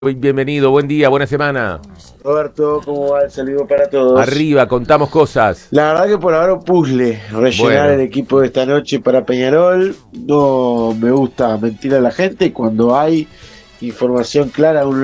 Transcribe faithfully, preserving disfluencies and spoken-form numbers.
Bienvenido, buen día, buena semana. Roberto, ¿cómo va? El saludo para todos. Arriba, contamos cosas. La verdad que por ahora un puzzle, rellenar Bueno. el equipo de esta noche para Peñarol. No me gusta mentir a la gente. Cuando hay información clara, uno